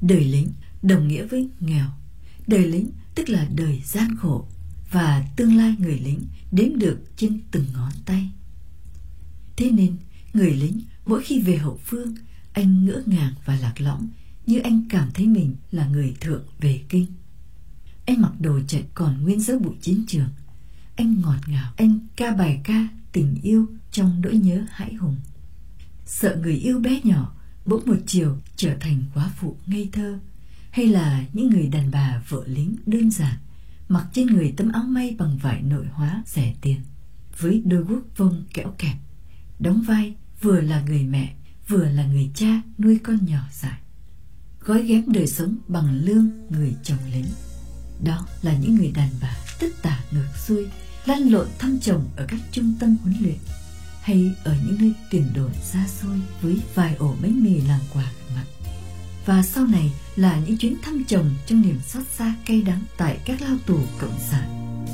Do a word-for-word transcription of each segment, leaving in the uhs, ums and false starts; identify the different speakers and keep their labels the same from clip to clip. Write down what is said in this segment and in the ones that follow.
Speaker 1: Đời lính đồng nghĩa với nghèo. Đời lính tức là đời gian khổ, và tương lai người lính đếm được trên từng ngón tay. Thế nên người lính mỗi khi về hậu phương, anh ngỡ ngàng và lạc lõng, như anh cảm thấy mình là người thượng về kinh. Anh mặc đồ trận còn nguyên dấu bụi chiến trường. Anh ngọt ngào, anh ca bài ca tình yêu trong nỗi nhớ hãi hùng. Sợ người yêu bé nhỏ bỗng một chiều trở thành quá phụ ngây thơ, hay là những người đàn bà vợ lính đơn giản, mặc trên người tấm áo may bằng vải nội hóa rẻ tiền, với đôi guốc vông kẽo kẹt, đóng vai vừa là người mẹ vừa là người cha nuôi con nhỏ dại, gói ghém đời sống bằng lương người chồng lính. Đó là những người đàn bà tất tả ngược xuôi, lăn lộn thăm chồng ở các trung tâm huấn luyện, hay ở những nơi tiền đồn xa xôi với vài ổ bánh mì làm quà gặp mặt. Và sau này là những chuyến thăm chồng trong niềm xót xa cay đắng tại các lao tù cộng sản.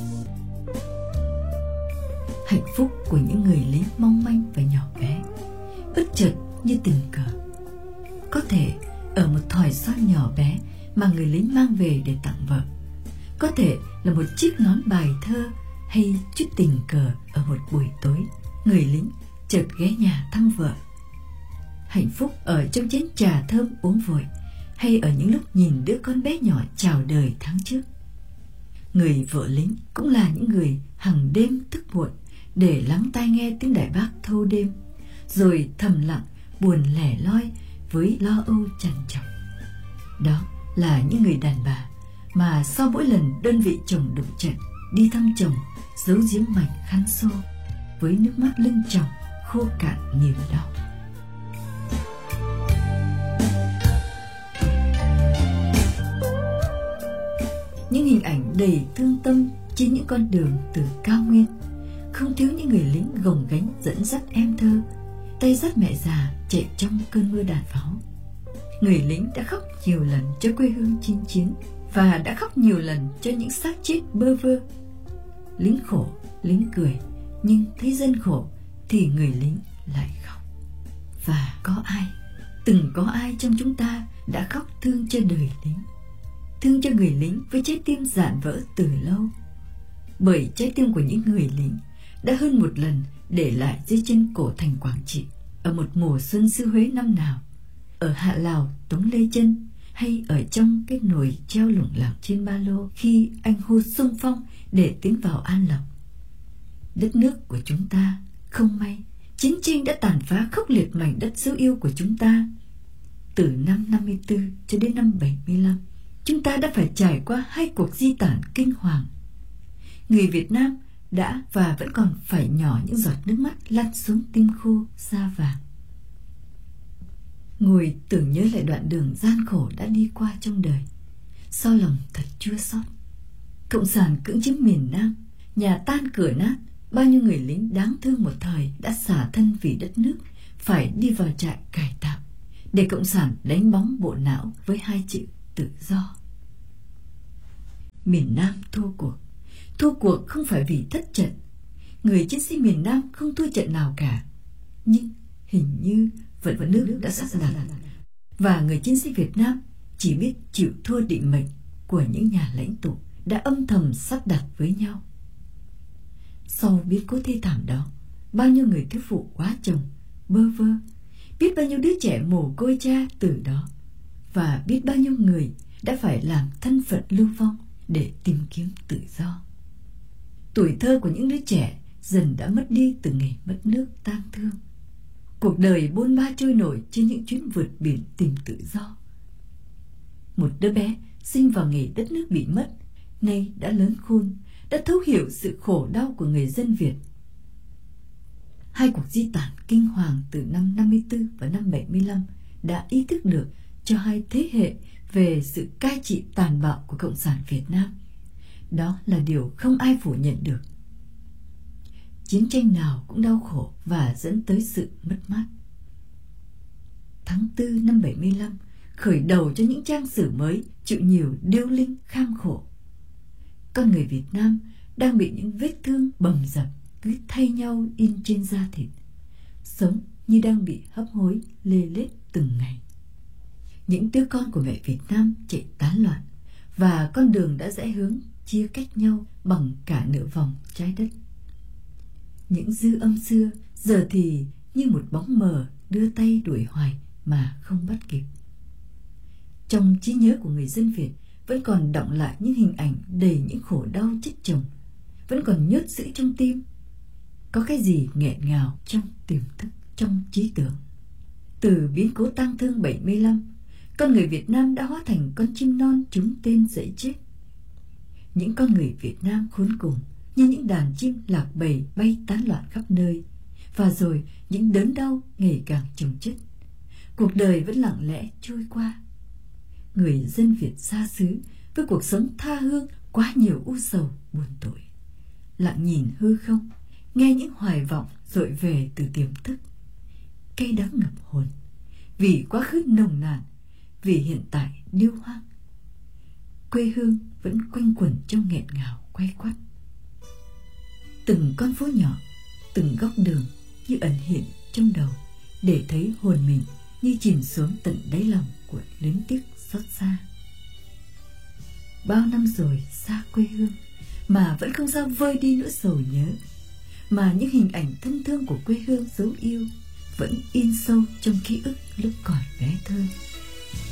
Speaker 1: Hạnh phúc của những người lính mong manh và nhỏ bé, ướt chợt như tình cờ. Có thể ở một thỏi son nhỏ bé mà người lính mang về để tặng vợ. Có thể là một chiếc nón bài thơ, hay chút tình cờ ở một buổi tối người lính chợt ghé nhà thăm vợ. Hạnh phúc ở trong chén trà thơm uống vội, hay ở những lúc nhìn đứa con bé nhỏ chào đời tháng trước. Người vợ lính cũng là những người hằng đêm thức muộn để lắng tai nghe tiếng đại bác thâu đêm, rồi thầm lặng buồn lẻ loi với lo âu trằn trọc. Đó là những người đàn bà mà sau mỗi lần đơn vị chồng đụng trận đi thăm chồng, giấu giếm mảnh khăn xô với nước mắt lưng tròng khô cạn niềm đau. Những hình ảnh đầy thương tâm trên những con đường từ cao nguyên, không thiếu những người lính gồng gánh dẫn dắt em thơ, tay dắt mẹ già chạy trong cơn mưa đạn pháo. Người lính đã khóc nhiều lần cho quê hương chinh chiến, và đã khóc nhiều lần cho những xác chết bơ vơ. Lính khổ, lính cười, nhưng thấy dân khổ thì người lính lại khóc. Và có ai, từng có ai trong chúng ta đã khóc thương cho đời lính, thương cho người lính với trái tim rạn vỡ từ lâu. Bởi trái tim của những người lính đã hơn một lần để lại dưới chân cổ thành Quảng Trị ở một mùa xuân xứ Huế năm nào, ở Hạ Lào Tống Lê Chân, hay ở trong cái nồi treo lủng lẳng trên ba lô khi anh hô xung phong để tiến vào An Lộc. Đất nước của chúng ta, không may chiến tranh đã tàn phá khốc liệt mảnh đất dấu yêu của chúng ta. Từ năm năm mươi tư cho đến năm bảy mươi lăm, chúng ta đã phải trải qua hai cuộc di tản kinh hoàng. Người Việt Nam đã và vẫn còn phải nhỏ những giọt nước mắt lăn xuống tim khô da vàng. Ngồi tưởng nhớ lại đoạn đường gian khổ đã đi qua trong đời, sao lòng thật chua xót. Cộng sản cưỡng chiếm miền Nam, nhà tan cửa nát, bao nhiêu người lính đáng thương một thời đã xả thân vì đất nước, phải đi vào trại cải tạo, để cộng sản đánh bóng bộ não với hai chữ tự do. Miền Nam thua cuộc. Thua cuộc không phải vì thất trận. Người chiến sĩ miền Nam không thua trận nào cả. Nhưng hình như vẫn vẫn nước đã sắp đặt, và người chiến sĩ Việt Nam chỉ biết chịu thua định mệnh của những nhà lãnh tụ đã âm thầm sắp đặt với nhau. Sau biến cố thê thảm đó, bao nhiêu người thiếu phụ quá chồng, bơ vơ, biết bao nhiêu đứa trẻ mồ côi cha từ đó, và biết bao nhiêu người đã phải làm thân phận lưu vong để tìm kiếm tự do. Tuổi thơ của những đứa trẻ dần đã mất đi từ ngày mất nước tang thương. Cuộc đời bôn ba trôi nổi trên những chuyến vượt biển tìm tự do. Một đứa bé sinh vào ngày đất nước bị mất, nay đã lớn khôn, đã thấu hiểu sự khổ đau của người dân Việt. Hai cuộc di tản kinh hoàng từ năm năm mươi tư và năm bảy mươi lăm đã ý thức được cho hai thế hệ về sự cai trị tàn bạo của Cộng sản Việt Nam. Đó là điều không ai phủ nhận được. Chiến tranh nào cũng đau khổ và dẫn tới sự mất mát. Tháng tư năm bảy mươi lăm khởi đầu cho những trang sử mới chịu nhiều điêu linh kham khổ. Con người Việt Nam đang bị những vết thương bầm dập cứ thay nhau in trên da thịt, sống như đang bị hấp hối lê lết từng ngày. Những đứa con của mẹ Việt Nam chạy tán loạn, và con đường đã rẽ hướng chia cách nhau bằng cả nửa vòng trái đất. Những dư âm xưa giờ thì như một bóng mờ đưa tay đuổi hoài mà không bắt kịp. Trong trí nhớ của người dân Việt vẫn còn đọng lại những hình ảnh đầy những khổ đau chất chồng, vẫn còn nhớt dữ trong tim. Có cái gì nghẹn ngào trong tiềm thức, trong trí tưởng. Từ biến cố tang thương bảy mươi lăm, con người Việt Nam đã hóa thành con chim non trúng tên dẫy chết. Những con người Việt Nam khốn cùng như những đàn chim lạc bầy bay tán loạn khắp nơi, và rồi những đớn đau ngày càng chồng chất. Cuộc đời vẫn lặng lẽ trôi qua. Người dân Việt xa xứ với cuộc sống tha hương quá nhiều u sầu buồn tội, lặng nhìn hư không, nghe những hoài vọng dội về từ tiềm thức, cay đắng ngập hồn vì quá khứ nồng nàn, vì hiện tại điêu hoang. Quê hương vẫn quanh quẩn trong nghẹn ngào quay quắt. Từng con phố nhỏ, từng góc đường như ẩn hiện trong đầu, để thấy hồn mình như chìm xuống tận đáy lòng của luyến tiếc xót xa. Bao năm rồi xa quê hương mà vẫn không sao vơi đi nỗi sầu nhớ, mà những hình ảnh thân thương của quê hương dấu yêu vẫn in sâu trong ký ức lúc còn bé thơ.